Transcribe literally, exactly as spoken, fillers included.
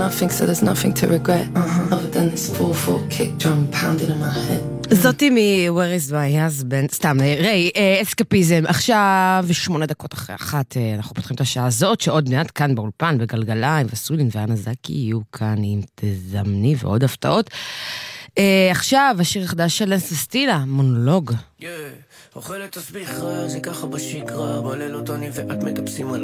nothing, so there's nothing to regret. Uh-huh. Other than this four four kick drum pounding in my head. זאתי מ-Where is my husband, סתם, ראי, אסקפיזם, עכשיו שמונה דקות אחרי אחת, אנחנו פותחים את השעה הזאת, שעוד מעט כאן באולפן, בגלגליים, וסולין ואנה זקי יהיו כאן עם תזמני ועוד הפתעות. עכשיו, השיר החדש של לנסה סטילה, מונולוג. אוכלת תסביך רע, זה ככה בשגרה, בלילות אני ואת מטפסים על